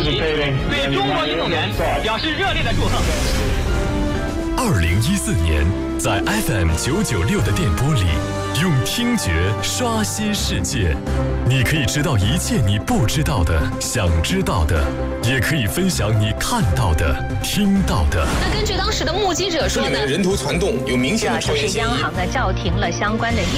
对中国运动员表示热烈的祝贺。 2014年，在 FM 996的电波里，用听觉刷新世界。你可以知道一切你不知道的、想知道的，也可以分享你看到的、听到的。 那根据当时的目击者说呢， 人头攒动有明显的抽烟嫌疑。 这是央行呢叫停了相关的业